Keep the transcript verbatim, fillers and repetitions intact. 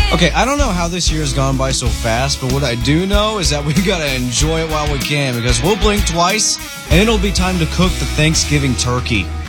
Okay, I don't know how this year has gone by so fast, but what I do know is that we gotta enjoy it while we can, because we'll blink twice, and it'll be time to cook the Thanksgiving turkey.